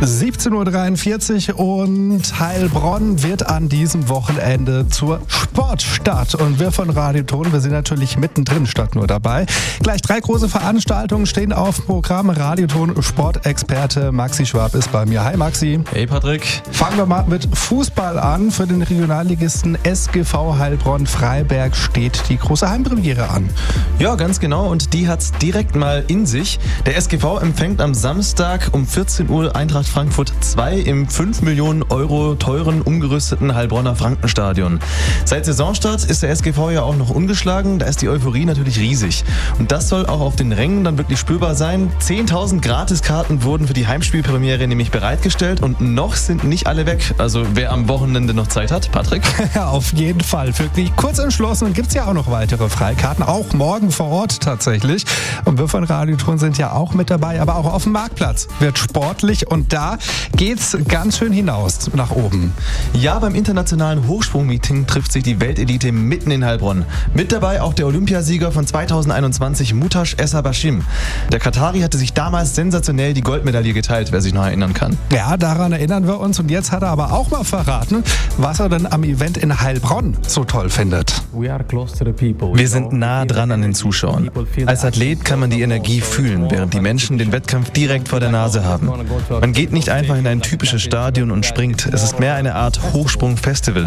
17.43 Uhr und Heilbronn wird an diesem Wochenende zur Sportstadt. Und wir von Radio Ton, wir sind natürlich mittendrin statt nur dabei. Gleich 3 große Veranstaltungen stehen auf dem Programm. Radio Ton Sportexperte Maxi Schwab ist bei mir. Hi Maxi. Hey Patrick. Fangen wir mal mit Fußball an. Für den Regionalligisten SGV Heilbronn-Freiberg steht die große Heimpremiere an. Ja, ganz genau. Und die hat's direkt mal in sich. Der SGV empfängt am Samstag um 14 Uhr Eintracht Frankfurt 2 im 5 Millionen Euro teuren, umgerüsteten Heilbronner Frankenstadion. Seit Saisonstart ist der SGV ja auch noch ungeschlagen. Da ist die Euphorie natürlich riesig. Und das soll auch auf den Rängen dann wirklich spürbar sein. 10.000 Gratiskarten wurden für die Heimspielpremiere nämlich bereitgestellt und noch sind nicht alle weg. Also wer am Wochenende noch Zeit hat, Patrick? Ja, auf jeden Fall. Wirklich kurz entschlossen und gibt es ja auch noch weitere Freikarten. Auch morgen vor Ort tatsächlich. Und wir von Radio Ton sind ja auch mit dabei. Aber auch auf dem Marktplatz wird sportlich und da geht's ganz schön hinaus nach oben. Ja, beim internationalen Hochsprungmeeting trifft sich die Weltelite mitten in Heilbronn. Mit dabei auch der Olympiasieger von 2021, Mutaş Essabaşim. Der Katari hatte sich damals sensationell die Goldmedaille geteilt, wer sich noch erinnern kann. Ja, daran erinnern wir uns. Und jetzt hat er aber auch mal verraten, was er denn am Event in Heilbronn so toll findet. Wir sind nah dran an den Zuschauern. Als Athlet kann man die Energie fühlen, während die Menschen den Wettkampf direkt vor der Nase haben. Man geht nicht einfach in ein typisches Stadion und springt. Es ist mehr eine Art Hochsprung-Festival.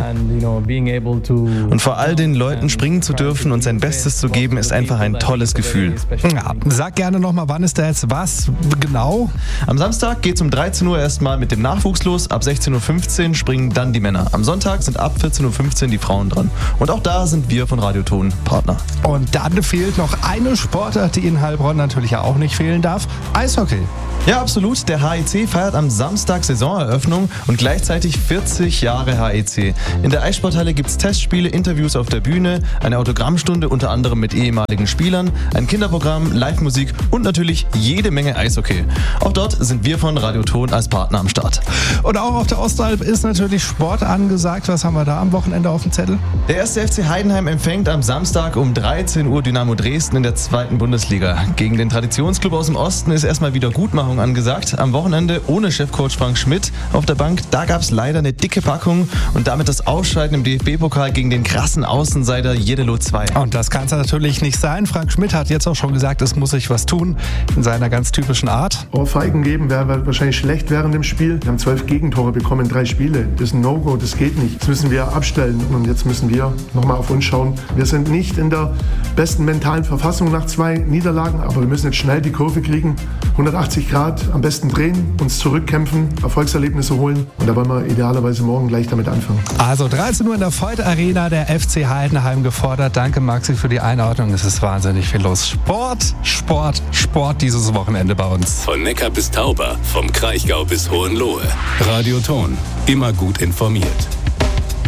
Und vor all den Leuten springen zu dürfen und sein Bestes zu geben, ist einfach ein tolles Gefühl. Ja, sag gerne nochmal, wann ist da jetzt was genau? Am Samstag geht es um 13 Uhr erstmal mit dem Nachwuchs los. Ab 16.15 Uhr springen dann die Männer. Am Sonntag sind ab 14.15 Uhr die Frauen dran. Und auch da sind wir von Radio Ton Partner. Und dann fehlt noch eine Sportart, die in Heilbronn natürlich ja auch nicht fehlen darf. Eishockey. Ja, absolut. Der HEC feiert am Samstag Saisoneröffnung und gleichzeitig 40 Jahre HEC. In der Eissporthalle gibt es Testspiele, Interviews auf der Bühne, eine Autogrammstunde unter anderem mit ehemaligen Spielern, ein Kinderprogramm, Live-Musik und natürlich jede Menge Eishockey. Auch dort sind wir von Radio Ton als Partner am Start. Und auch auf der Ostalb ist natürlich Sport angesagt. Was haben wir da am Wochenende auf dem Zettel? Der 1. FC Heidenheim empfängt am Samstag um 13 Uhr Dynamo Dresden in der 2. Bundesliga. Gegen den Traditionsclub aus dem Osten ist erstmal Wiedergutmachung angesagt. Am Wochenende ohne Chefcoach Frank Schmidt auf der Bank. Da gab es leider eine dicke Packung und damit das Ausscheiden im DFB-Pokal gegen den krassen Außenseiter Jedelo 2. Und das kann es natürlich nicht sein. Frank Schmidt hat jetzt auch schon gesagt, es muss sich was tun in seiner ganz typischen Art. Ohrfeigen geben wäre wahrscheinlich schlecht während dem Spiel. Wir haben 12 Gegentore bekommen in 3 Spiele. Das ist ein No-Go, das geht nicht. Das müssen wir abstellen und jetzt müssen wir nochmal auf uns schauen. Wir sind nicht in der besten mentalen Verfassung nach 2 Niederlagen, aber wir müssen jetzt schnell die Kurve kriegen. 180 Grad am besten drehen, uns zurückkämpfen, Erfolgserlebnisse holen und da wollen wir idealerweise morgen gleich damit anfangen. Also 13 Uhr in der Voith Arena, der FC Heidenheim gefordert. Danke Maxi für die Einordnung. Es ist wahnsinnig viel los. Sport, Sport, Sport dieses Wochenende bei uns. Von Neckar bis Tauber, vom Kraichgau bis Hohenlohe. Radio Ton, immer gut informiert.